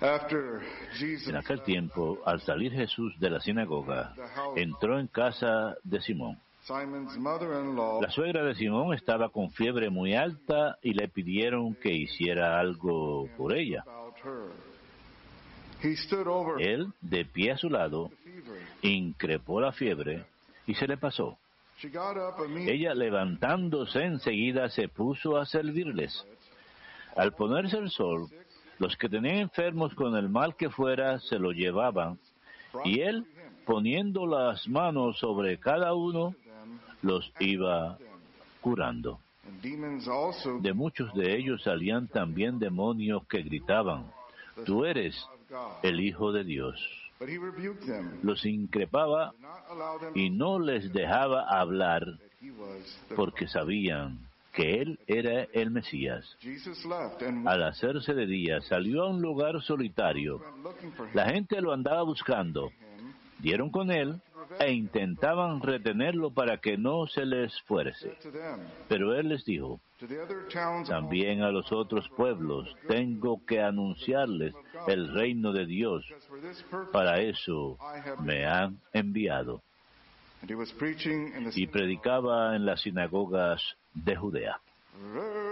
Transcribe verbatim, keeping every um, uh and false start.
En aquel tiempo, al salir Jesús de la sinagoga, entró en casa de Simón. La suegra de Simón estaba con fiebre muy alta y le pidieron que hiciera algo por ella. Él, de pie a su lado, increpó la fiebre y se le pasó. Ella, levantándose enseguida, se puso a servirles. Al ponerse el sol, los que tenían enfermos con el mal que fuera se lo llevaban, y él, poniendo las manos sobre cada uno, los iba curando. De muchos de ellos salían también demonios que gritaban: «Tú eres el Hijo de Dios». Los increpaba y no les dejaba hablar porque sabían que él era el Mesías. Al hacerse de día, salió a un lugar solitario. La gente lo andaba buscando. Dieron con él e intentaban retenerlo para que no se les fuese. Pero él les dijo: «También a los otros pueblos tengo que anunciarles el reino de Dios. Para eso me han enviado». Y predicaba en las sinagogas de Judea.